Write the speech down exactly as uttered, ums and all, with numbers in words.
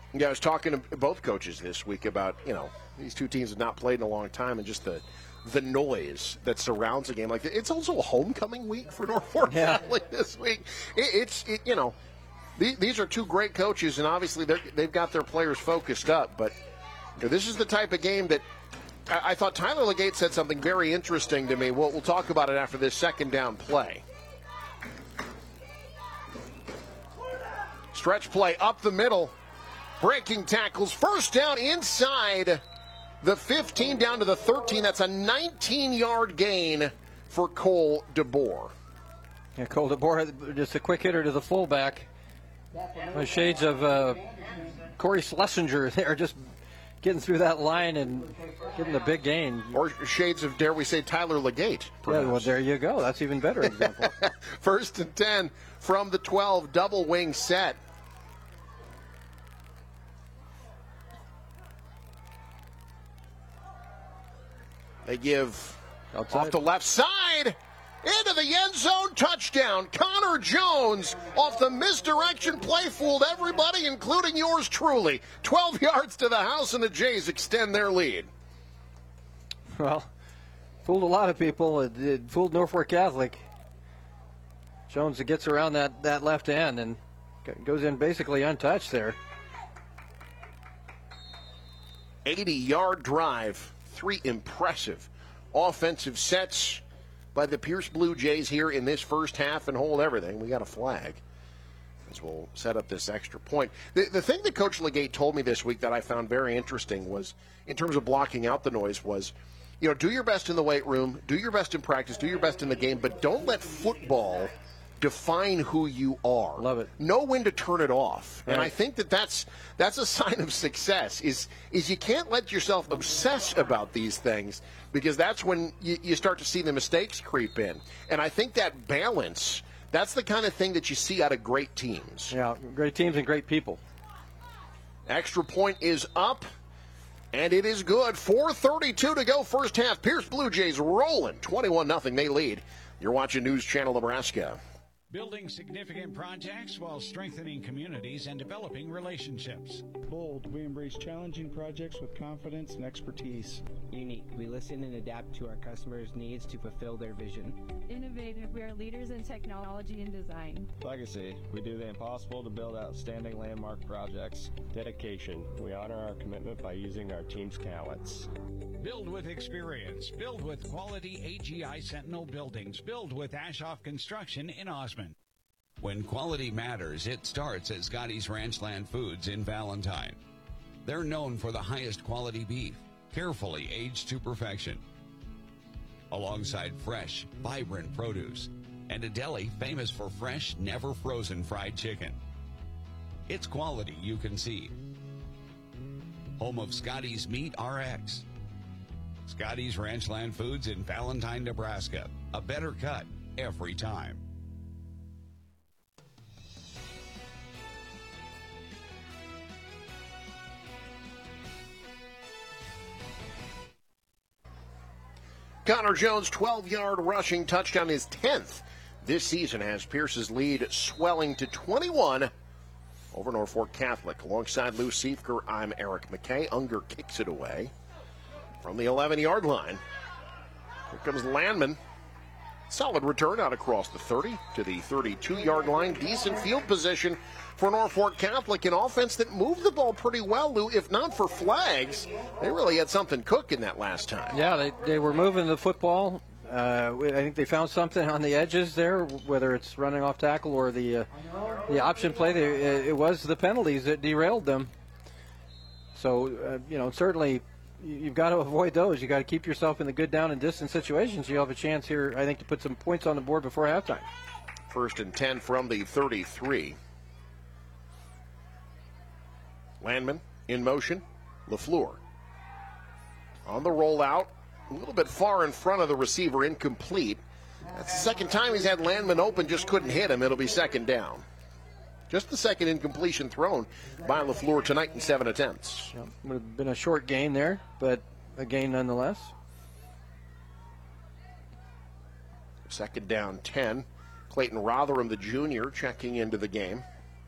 Yeah, I was talking to both coaches this week about, you know, these two teams have not played in a long time, and just the the noise that surrounds a game like that. It's also a homecoming week for Norfolk yeah. Catholic this week. It, it's, it, you know, these, these are two great coaches, and obviously they've got their players focused up. But you know, this is the type of game that I, I thought Tyler Legate said something very interesting to me. We'll, we'll talk about it after this second down play. Stretch play up the middle. Breaking tackles. First down inside the fifteen down to the thirteen. That's a nineteen-yard gain for Cole DeBoer. Yeah, Cole DeBoer, just a quick hitter to the fullback. The shades of uh, Corey Schlesinger there, just getting through that line and getting the big gain. Or shades of, dare we say, Tyler Legate. Yeah, well, there you go. That's even better example. First and ten from the twelve, double wing set. They give outside. Off the left side, into the end zone, touchdown. Connor Jones off the misdirection play fooled everybody, including yours truly. twelve yards to the house, and the Jays extend their lead. Well, fooled a lot of people. It, it fooled Norfolk Catholic. Jones gets around that, that left end and goes in basically untouched there. eighty-yard drive. Three impressive offensive sets by the Pierce Blue Jays here in this first half and hold everything. We got a flag as we'll set up this extra point. The, the thing that Coach Legate told me this week that I found very interesting was, in terms of blocking out the noise, was, you know, do your best in the weight room, do your best in practice, do your best in the game, but don't let football define who you are. Love it. Know when to turn it off. Right. And I think that that's, that's a sign of success, is, is you can't let yourself obsess about these things, because that's when you, you start to see the mistakes creep in. And I think that balance, that's the kind of thing that you see out of great teams. Yeah, great teams and great people. Extra point is up, and it is good. four thirty-two to go first half. Pierce Blue Jays rolling. twenty-one nothing, they lead. You're watching News Channel Nebraska. Building significant projects while strengthening communities and developing relationships. Bold, we embrace challenging projects with confidence and expertise. Unique, we listen and adapt to our customers' needs to fulfill their vision. Innovative, we are leaders in technology and design. Legacy, we do the impossible to build outstanding landmark projects. Dedication, we honor our commitment by using our team's talents. Build with experience. Build with quality A G I Sentinel buildings. Build with Ashoff Construction in Osmond. When quality matters, it starts at Scotty's Ranchland Foods in Valentine. They're known for the highest quality beef, carefully aged to perfection, alongside fresh, vibrant produce, and a deli famous for fresh, never frozen fried chicken. It's quality you can see. Home of Scotty's Meat R X. Scotty's Ranchland Foods in Valentine, Nebraska. A better cut every time. Connor Jones, twelve-yard rushing touchdown, his tenth this season, has Pierce's lead swelling to twenty-one over Norfolk Catholic. Alongside Lou Siefker, I'm Eric McKay. Unger kicks it away from the eleven-yard line. Here comes Landman. Solid return out across the thirty to the thirty-two-yard line. Decent field position for Norfolk Catholic, an offense that moved the ball pretty well, Lou. If not for flags, they really had something cooking that last time. Yeah, they, they were moving the football. Uh, I think they found something on the edges there, whether it's running off tackle or the uh, the option play. They, it was the penalties that derailed them. So, uh, you know, certainly you've got to avoid those. You've got to keep yourself in the good down and distance situations. You'll have a chance here, I think, to put some points on the board before halftime. First and ten from the thirty-three. Landman in motion. LaFleur on the rollout. A little bit far in front of the receiver, incomplete. That's the second time he's had Landman open, just couldn't hit him. It'll be second down. Just the second incompletion thrown by LaFleur tonight in seven attempts. Yep. Would have been a short gain there, but a gain nonetheless. Second down ten. Clayton Rotherham, the junior, checking into the game.